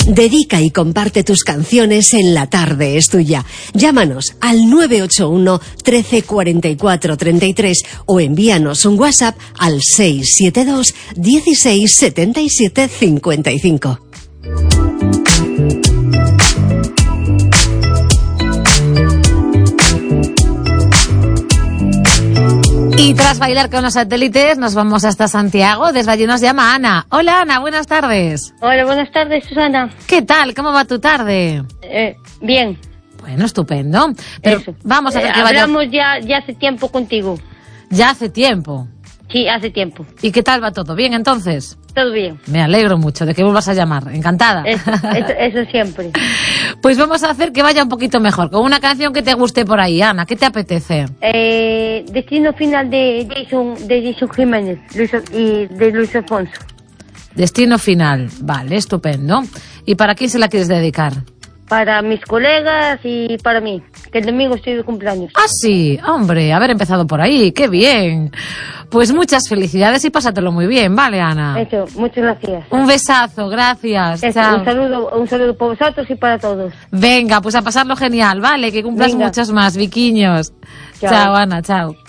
Dedica y comparte tus canciones en La Tarde es Tuya. Llámanos al 981 13 44 33 o envíanos un WhatsApp al 672 16 77 55. Y tras bailar con los satélites nos vamos hasta Santiago. Desde allí nos llama Ana. Hola Ana, buenas tardes. Hola, buenas tardes, Susana. ¿Qué tal? ¿Cómo va tu tarde? Bien. Bueno, estupendo. Pero eso. Vamos a ver que vaya... Hablamos ya hace tiempo contigo. Ya hace tiempo. Sí, hace tiempo. ¿Y qué tal va todo? ¿Bien entonces? Todo bien. Me alegro mucho de que vuelvas a llamar. Encantada. Eso siempre. Pues vamos a hacer que vaya un poquito mejor, con una canción que te guste por ahí, Ana. ¿Qué te apetece? Destino Final de Jason Jiménez y de Luis Alfonso. Destino Final. Vale, estupendo. ¿Y para quién se la quieres dedicar? Para mis colegas y para mí, que el domingo estoy de cumpleaños. Ah, sí, hombre, haber empezado por ahí, qué bien. Pues muchas felicidades y pásatelo muy bien, ¿vale, Ana? Eso, muchas gracias. Un besazo, gracias. Eso, chao. Un saludo para vosotros y para todos. Venga, pues a pasarlo genial, ¿vale? Que cumplas muchos más, viquiños. Chao, Ana, chao.